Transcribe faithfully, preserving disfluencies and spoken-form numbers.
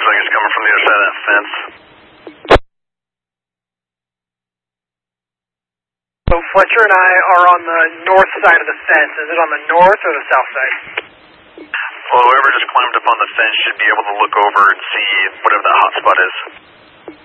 Seems like it's coming from the other side of that fence. So Fletcher and I are on the north side of the fence. Is it on the north or the south side? Well, whoever just climbed up on the fence should be able to look over and see whatever that hot spot is.